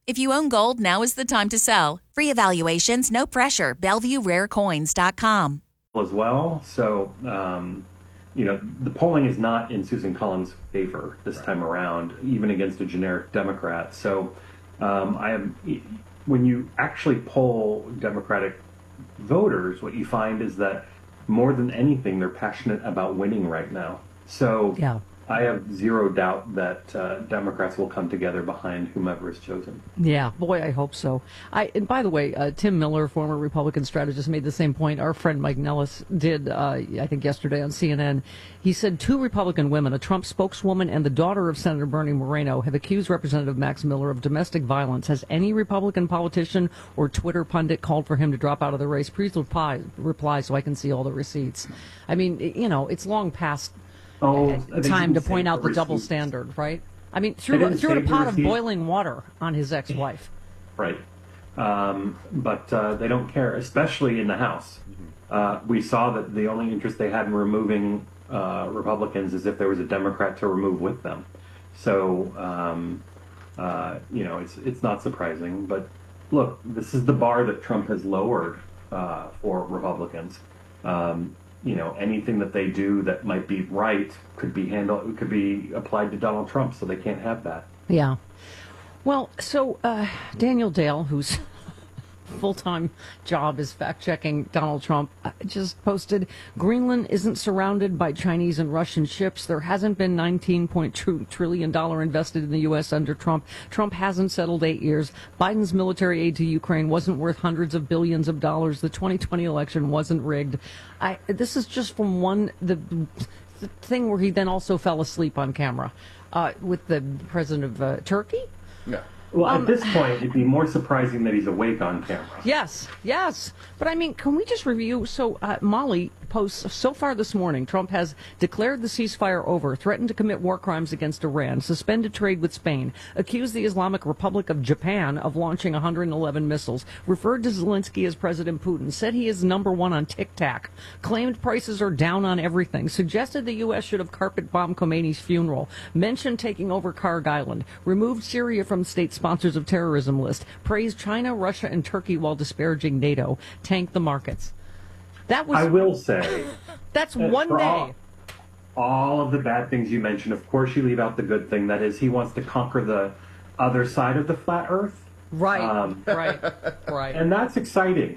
If you own gold, now is the time to sell. Free evaluations, no pressure. BellevueRareCoins.com. As well. So, the polling is not in Susan Collins' favor this time around, even against a generic Democrat. So, when you actually poll Democratic voters, what you find is that more than anything, they're passionate about winning right now. So, yeah. I have zero doubt that Democrats will come together behind whomever is chosen. Yeah, boy, I hope so. And by the way, Tim Miller, former Republican strategist, made the same point. Our friend Mike Nellis did, I think, yesterday on CNN. He said 2 Republican women, a Trump spokeswoman and the daughter of Senator Bernie Moreno, have accused Representative Max Miller of domestic violence. Has any Republican politician or Twitter pundit called for him to drop out of the race? Please reply so I can see all the receipts. I mean, it's long past time to point out the double standard, right? I mean, threw a pot of boiling water on his ex-wife. Right. But they don't care, especially in the House. We saw that the only interest they had in removing Republicans is if there was a Democrat to remove with them. So, it's not surprising. But look, this is the bar that Trump has lowered for Republicans. Anything that they do that might be right could be applied to Donald Trump, so they can't have that. Yeah. Well, so Daniel Dale, whose full-time job is fact-checking Donald Trump, just posted, Greenland isn't surrounded by Chinese and Russian ships. There hasn't been $19.2 trillion invested in the U.S. under Trump. Trump hasn't settled 8 years. Biden's military aid to Ukraine wasn't worth hundreds of billions of dollars. The 2020 election wasn't rigged. This is just from the thing where he then also fell asleep on camera with the president of Turkey. Yeah. Well, at this point, it'd be more surprising that he's awake on camera. Yes. But, I mean, can we just review? So, Molly posts, so far this morning, Trump has declared the ceasefire over, threatened to commit war crimes against Iran, suspended trade with Spain, accused the Islamic Republic of Japan of launching 111 missiles, referred to Zelensky as President Putin, said he is #1 on TikTok, claimed prices are down on everything, suggested the U.S. should have carpet-bombed Khomeini's funeral, mentioned taking over Karg Island, removed Syria from state sponsors of terrorism list, praised China, Russia, and Turkey while disparaging NATO, tanked the markets. I will say that's one day. All of the bad things you mentioned, of course, you leave out the good thing. That is, he wants to conquer the other side of the flat Earth. Right. And that's exciting.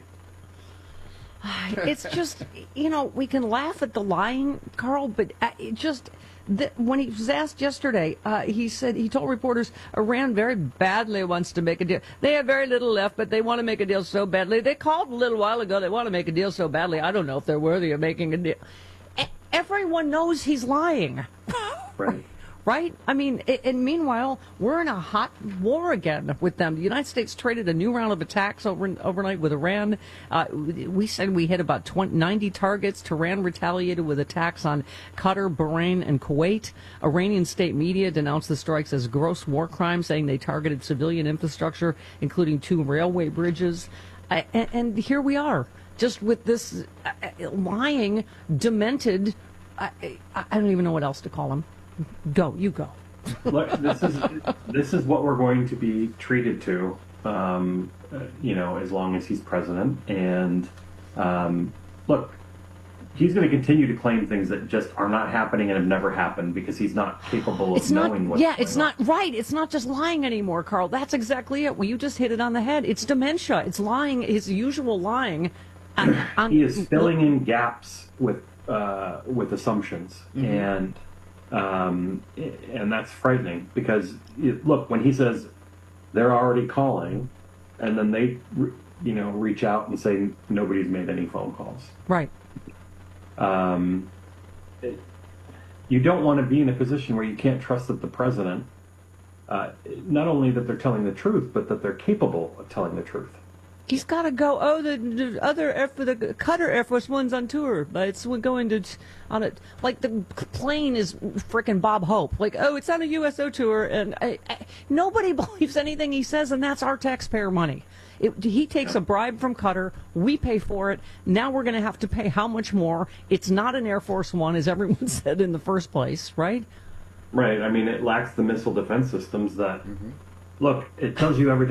It's just, we can laugh at the lying, Carl, but when he was asked yesterday, he told reporters Iran very badly wants to make a deal. They have very little left, but they want to make a deal so badly. They called a little while ago. They want to make a deal so badly. I don't know if they're worthy of making a deal. Everyone knows he's lying. Right. Right? I mean, and meanwhile, we're in a hot war again with them. The United States traded a new round of attacks overnight with Iran. We said we hit about 90 targets. Tehran retaliated with attacks on Qatar, Bahrain, and Kuwait. Iranian state media denounced the strikes as gross war crimes, saying they targeted civilian infrastructure, including 2 railway bridges. And here we are, just with this lying, demented, I don't even know what else to call him. You go. Look, this is what we're going to be treated to, as long as he's president. And look, he's going to continue to claim things that just are not happening and have never happened because he's not capable of knowing what's going on. It's not right. It's not just lying anymore, Carl. That's exactly it. Well, you just hit it on the head. It's dementia. It's lying. His usual lying. He is filling in gaps with assumptions, and that's frightening because look, when he says they're already calling, and then they reach out and say nobody's made any phone calls. Right. You don't want to be in a position where you can't trust that the president, not only that they're telling the truth, but that they're capable of telling the truth. He's got to go. Oh, the other the Qatar Air Force One's on tour, but it's going to on it. Like the plane is frickin' Bob Hope. Like, oh, it's on a USO tour, and nobody believes anything he says, and that's our taxpayer money. He takes a bribe from Qatar. We pay for it. Now we're going to have to pay how much more? It's not an Air Force One, as everyone said in the first place, right? Right. I mean, it lacks the missile defense systems that. Look, it tells you everything.